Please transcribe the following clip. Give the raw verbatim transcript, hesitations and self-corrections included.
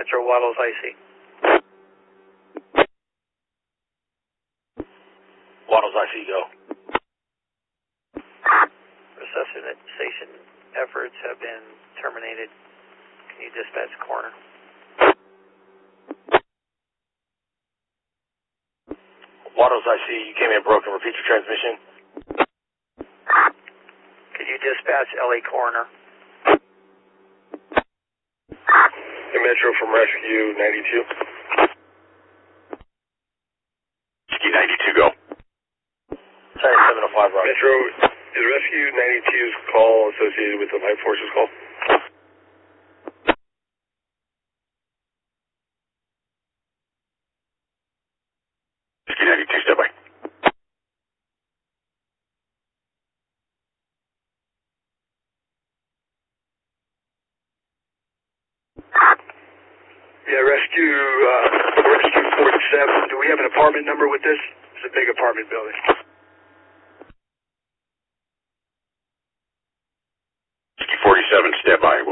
Metro Waddles I C. Waddles I C, go. Resuscitation efforts have been terminated. Can you dispatch coroner? Waddles I C, you came in broken. Repeat your transmission. Could you dispatch L A coroner? Hey, Metro from Rescue ninety-two. Rescue ninety-two, go. Sorry, seven oh five, Roger. Metro, is Rescue ninety-two's call associated with the Life Forces call? Rescue ninety-two, step by. Yeah, Rescue, uh, Rescue forty-seven. Do we have an apartment number with this? It's a big apartment building. Rescue forty-seven, step by.